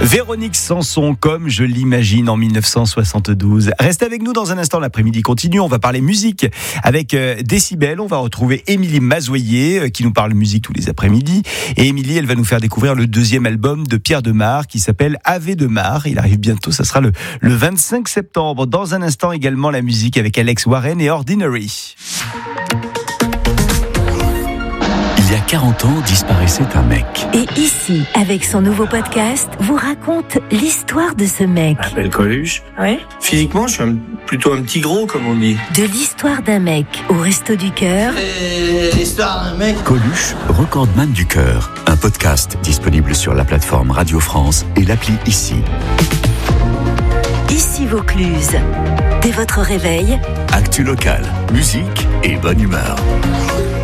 Véronique Sanson, comme je l'imagine en 1972. Restez avec nous dans un instant, l'après-midi continue. On va parler musique avec Décibel. On va retrouver Émilie Mazoyer qui nous parle musique tous les après-midi. Et Émilie, elle va nous faire découvrir le deuxième album de Pierre Demar qui s'appelle Ave de Mar. Il arrive bientôt, ça sera le 25 septembre. Dans un instant également, la musique avec Alex Warren et Ordinary. Il y a 40 ans, disparaissait un mec. Et ici, avec son nouveau podcast, vous raconte l'histoire de ce mec. Je m'appelle Coluche. Ouais. Physiquement, je suis plutôt un petit gros, comme on dit. De l'histoire d'un mec au Resto du Cœur. Et l'histoire d'un mec. Coluche, recordman du cœur. Un podcast disponible sur la plateforme Radio France et l'appli Ici. Ici Vaucluse. Dès votre réveil, Actu locale, musique et bonne humeur.